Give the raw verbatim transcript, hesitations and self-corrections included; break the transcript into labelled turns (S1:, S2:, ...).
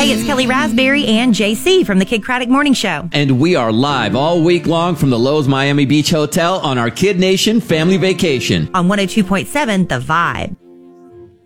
S1: Hey, it's Kelly Raspberry and J C from the Kid Craddock Morning Show.
S2: And we are live all week long from the Lowe's Miami Beach Hotel on our Kid Nation family vacation.
S1: On one oh two point seven The Vibe.